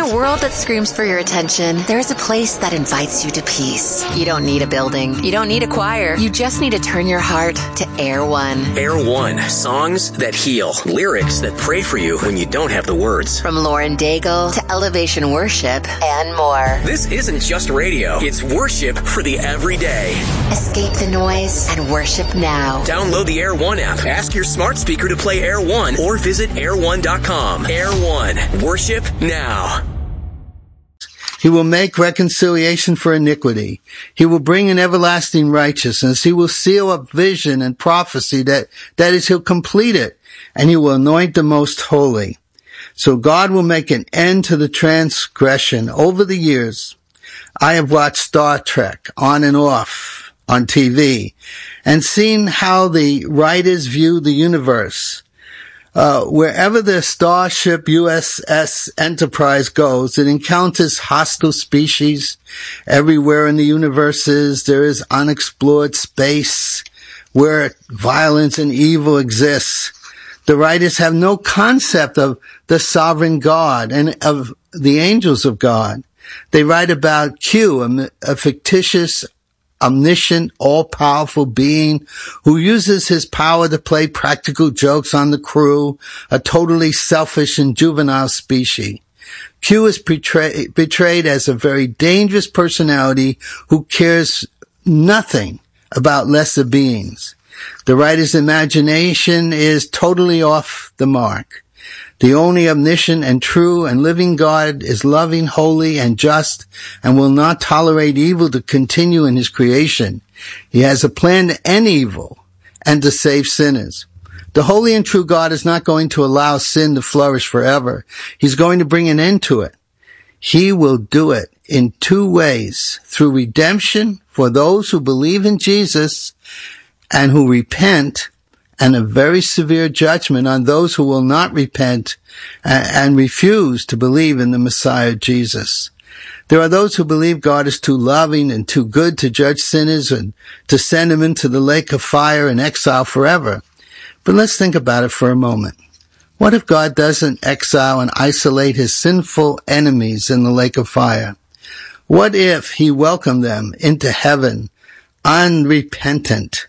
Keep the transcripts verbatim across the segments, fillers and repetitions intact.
a world that screams for your attention, there is a place that invites you to peace. You don't need a building. You don't need a choir. You just need to turn your heart to Air One. Air One. Songs that heal. Lyrics that pray for you when you don't have the words. From Lauren Daigle to Elevation Worship and more. This isn't just radio. It's worship for the everyday. Escape the noise and worship now. Download the Air One app. Ask your smart speaker to play Air One or visit air one dot com. Air One. Worship now. He will make reconciliation for iniquity. He will bring in everlasting righteousness. He will seal up vision and prophecy. That, that is, he'll complete it. And he will anoint the most holy. So God will make an end to the transgression. Over the years, I have watched Star Trek on and off on T V and seen how the writers view the universe. Uh, wherever the starship U S S Enterprise goes, it encounters hostile species. Everywhere in the universes, there is unexplored space where violence and evil exists. The writers have no concept of the sovereign God and of the angels of God. They write about Q, a, a fictitious, omniscient, all-powerful being who uses his power to play practical jokes on the crew, a totally selfish and juvenile species. Q is portray- portrayed as a very dangerous personality who cares nothing about lesser beings. The writer's imagination is totally off the mark. The only omniscient and true and living God is loving, holy, and just, and will not tolerate evil to continue in his creation. He has a plan to end evil and to save sinners. The holy and true God is not going to allow sin to flourish forever. He's going to bring an end to it. He will do it in two ways: through redemption for those who believe in Jesus and who repent, and a very severe judgment on those who will not repent and refuse to believe in the Messiah Jesus. There are those who believe God is too loving and too good to judge sinners and to send them into the lake of fire and exile forever. But let's think about it for a moment. What if God doesn't exile and isolate his sinful enemies in the lake of fire? What if he welcomed them into heaven unrepentant,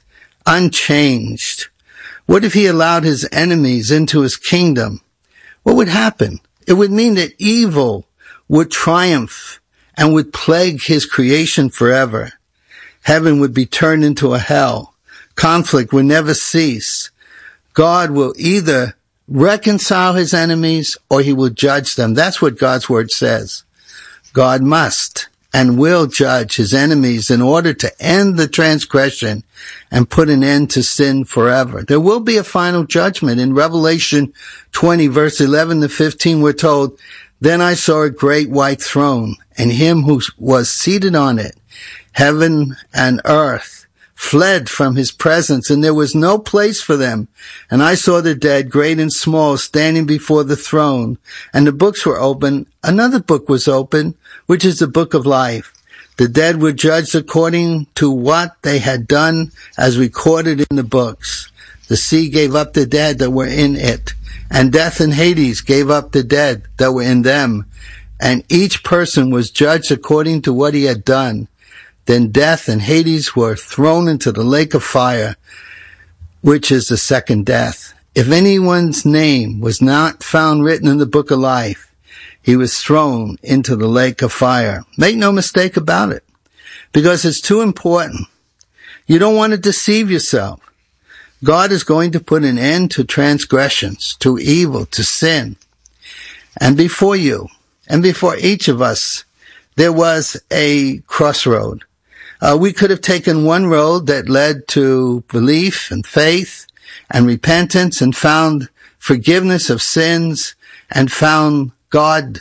unchanged? What if he allowed his enemies into his kingdom? What would happen? It would mean that evil would triumph and would plague his creation forever. Heaven would be turned into a hell. Conflict would never cease. God will either reconcile his enemies or he will judge them. That's what God's word says. God must and will judge his enemies in order to end the transgression and put an end to sin forever. There will be a final judgment. In Revelation twenty, verse eleven to fifteen, we're told, "Then I saw a great white throne, and him who was seated on it. Heaven and earth fled from his presence, and there was no place for them. And I saw the dead, great and small, standing before the throne, and the books were open. Another book was open, which is the book of life. The dead were judged according to what they had done, as recorded in the books. The sea gave up the dead that were in it, and death and Hades gave up the dead that were in them. And each person was judged according to what he had done. Then death and Hades were thrown into the lake of fire, which is the second death. If anyone's name was not found written in the book of life, he was thrown into the lake of fire." Make no mistake about it, because it's too important. You don't want to deceive yourself. God is going to put an end to transgressions, to evil, to sin. And before you, and before each of us, there was a crossroad. Uh, we could have taken one road that led to belief and faith and repentance and found forgiveness of sins and found God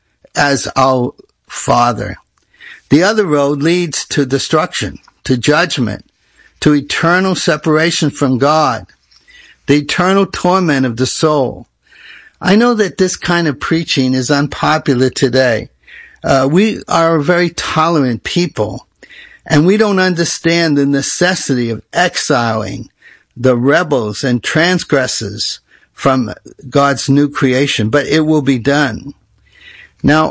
as our Father. The other road leads to destruction, to judgment, to eternal separation from God, the eternal torment of the soul. I know that this kind of preaching is unpopular today. Uh, we are a very tolerant people, and we don't understand the necessity of exiling the rebels and transgressors from God's new creation, but it will be done. Now,